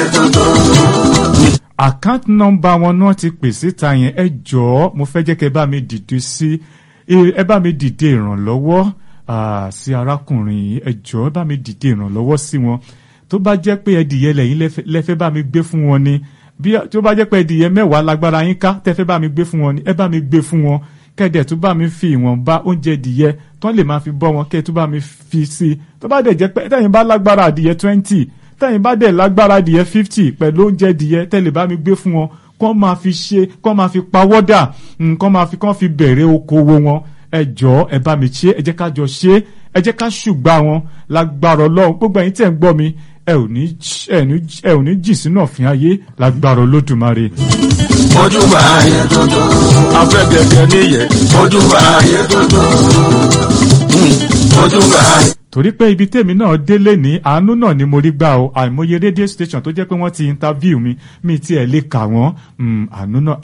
Account number wọn náà ti pè síta yẹn, ẹ jọ̀ọ́ mo fẹ́ jẹ́ kẹ́ bá mi dìde sí ẹ bá mi dìde ìrànlọ́wọ́ sí arákùnrin yìí, ẹ jọ̀ọ́ ẹ bá mi dìde ìrànlọ́wọ́ sí wọn. Tó bá jẹ́ pé ẹdìyẹ lẹ́yìn lẹ́fẹ́ bá mi gbé fún wọn ni, bí tó bá jẹ́ pé ẹdìyẹ 10 lágbára yín ká tẹ́fẹ́ bá mi gbé fún wọn ni, ẹ bá mi gbé fún wọn. Kẹ́dẹ̀ tó bá mi fi ìwọ̀nba oúnjẹ ẹdìyẹ tó lè máa fi bọ́ wọn, kẹ́ tó bá mi fi sí. Tó bá dẹ̀ jẹ́ pé tẹ́yin bá lágbára adìyẹ 20, tẹ́yin bá dẹ̀ lágbára adìyẹ 50 pẹ̀lú oúnjẹ ẹdìyẹ tẹ́lẹ̀ bá mi gbé fún wọn, kọ́ máa fi ṣe, kọ́ máa fi pawọ́dà, kọ́ fi bẹ̀rẹ̀ okòwò wọn. Ẹ jọ̀ọ́ ẹ bá mi ṣe, ẹ jẹ́ ká jọ ṣe, ẹ jẹ́ ká ṣùgbà wọn lágbára Ọlọ́run. Gbogbo ẹ̀yin tẹ́ ń gbọ́ mi, ẹ ò ní jì sínú ọ̀fìn ayé lágbára Olódùmarè. Ojúbà ayé tuntun, afẹ́gẹ̀gẹ̀ níyẹ̀. Ojúbà ayé tuntun, ojúbà ayé. Torí pé ibi tèmi náà délé ní àánú náà ni mo rí gbà o, àìmọye radio station tó jẹ́ pé wọ́n ti interview mi tí ẹ̀ lè kà wọ́n, àánú náà.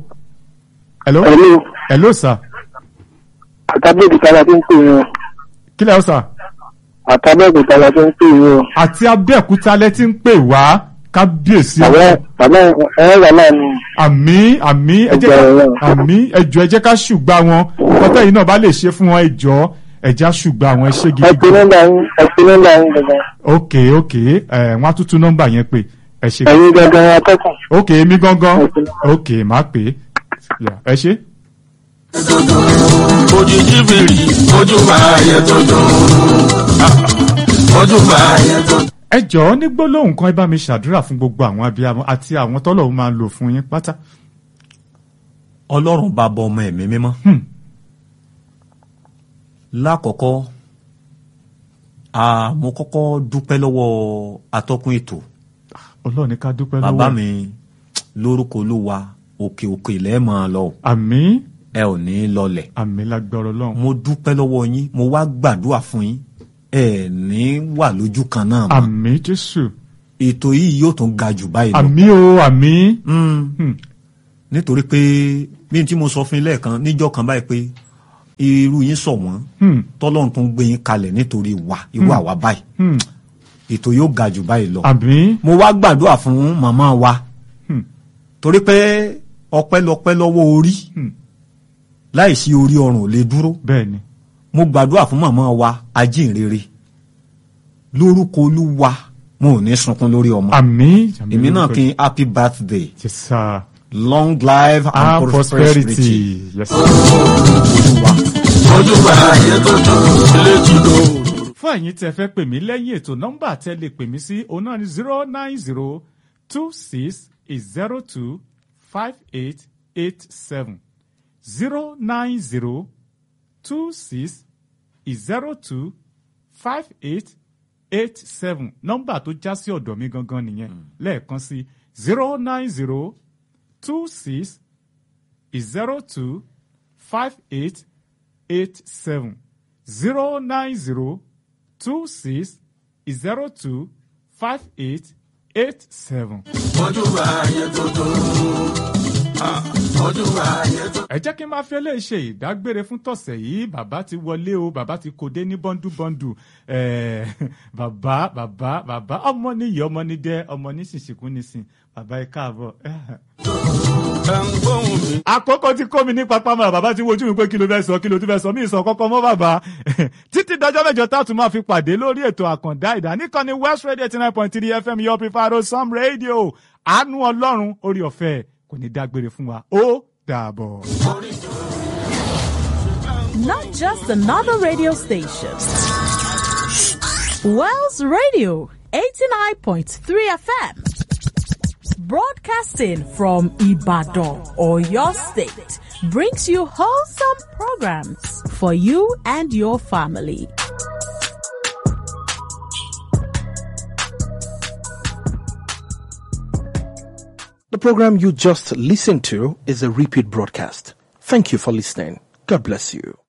Hello sir. Àtàbẹ̀òkúta la ti ń pè yín. Kí lẹ́ o sir? Àtàbẹ̀òkúta la ti ń pè yín. Àti Abẹ́òkúta lẹ ti ń pè wá, kábíyèsí. Bàbá ẹ̀rọ náà ni. Àmín ẹ jọ̀ọ́ ẹ jẹ́ ká ṣùgbà wọn, kọ́tẹ́ yìí náà bá lè ṣe fún wọn, ẹ jọ̀ọ́ ẹ já ṣùgbà wọn, ẹ ṣe gidi. Ẹ pe nọ́mbà yín gangan. Ok wọ́n á tún nọ́mbà yẹn pé ẹ ṣe. Ẹ̀yin gangan atọ́kùn. Ok èmi gangan. Ok má pè é ẹ ṣe. Òjijì bìrì, ojúbà ayé tuntun, ojúbà ayé tuntun. Ẹ jọ̀ọ́ ní gbólóhùn kan ẹ bá mi ṣàdúrà fún gbogbo àwọn abiyamọ àti àwọn tọ́lọ́run máa ń lò fún yín pátá. Ọlọ́run Baba Ọmọ Ẹ̀mí Mímọ́. Lákọ̀ọ́kọ́ mo kọ́kọ́ dúpẹ́ lọ́wọ́ atọ́kùn ètò. Ọlọ́run ní ká dúpẹ́ lọ́wọ́. Bàbá mi lórúkọ Olúwa òkè lẹ́ẹ̀mọ́ lọ. Àmín. Ẹ ò ní lọlẹ̀. Àmín lágbára Ọlọ́run. Mo dúpẹ́ lọ́wọ́ yín, mo wá gbàdúrà fún yín. Ẹ ní wà lójú kan náà mọ́. Àmín Jésù. Ètò yìí yóò tún ga jù báyìí lọ. Àmín o àmín. Nítorí pé bí tí mo sọ fún yín lẹ́ẹ̀kan níjọ́ kan báyìí pé irú yín sọ wọ́n tọ́lọ́run tún gbé yín kalẹ̀ nítorí irú àwa báyìí. Ètò yóò ga jù báyìí lọ. Àmín. Mo wá gbàdúrà fún màmá wa torí pé ọpẹ́lọpẹ́ lọ́wọ́ orí láìsí orí ọrùn ò lè dúró. Bẹ́ẹ̀ni. Mo gbàdúrà fún màmá wa ajínrere lórúkọ Olúwa mo ò ní sunkún lórí ọmọ. Àmín. Èmi náà kí n happy birthday. Yes sir. Long life and prosperity. Yes sir. Ojúbà ayé tuntun, léjìdó. Fún ẹ̀yin tí ẹ fẹ́ pè mí lẹ́yìn ètò, nọ́mbà tẹ́ lè pè mí sí òun náà ni 09026025887 09026025887. Nọ́mbà tó já sí ọ̀dọ̀ mi gangan nìyẹn. Lẹ́ẹ̀kan sí 09026025887 09026025887. Ojúbà ayé tuntun, ojúbà ayé tuntun. Ẹ jẹ́ kí n máa fi eléyìí ṣe ìdágbére fún tọ̀sẹ̀ yìí. Bàbá ti wọlé o, bàbá ti kò dé ní bọ́ndúbọ́ndù. Bàbá ọmọ níyì ọmọ ní dẹ́ ọmọ ní ṣìṣìkú nísìn. Bàbá ẹ káàbọ̀. Àkókò tí kó mi ní pápámọ́ra, bàbá ti wojú mi pé kí ló fẹ́ sọ, kí ló tún fẹ́ sọ, mí ìsọ kọ́kọ́ mọ́ bàbá. Títí dọjọ́ mẹ́jọ tá a tún máa fi pàdé lórí ètò àkàndá ìdá níkànnì West Radio 89.3 FM your preferred Osam Radio. Àánú Ọlọ́run orí ọ̀fẹ́ kò ní dágbére fún wa. Ó dàbọ̀. Not just another radio station. Wells Radio 89.3 FM. Broadcasting from Ibadan or your state brings you wholesome programs for you and your family. The program you just listened to is a repeat broadcast. Thank you for listening. God bless you.